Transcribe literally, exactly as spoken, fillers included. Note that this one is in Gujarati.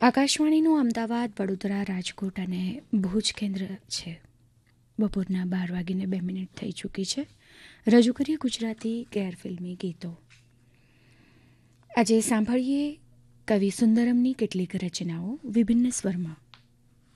આકાશવાણીનું અમદાવાદ, વડોદરા, રાજકોટ અને ભુજ કેન્દ્ર છે. બપોરના બાર વાગીને બે મિનિટ થઈ ચૂકી છે. રજૂ કરીએ ગુજરાતી ગેરફિલ્મી ગીતો. આજે સાંભળીએ કવિ સુંદરમની કેટલીક રચનાઓ વિભિન્ન સ્વરમાં.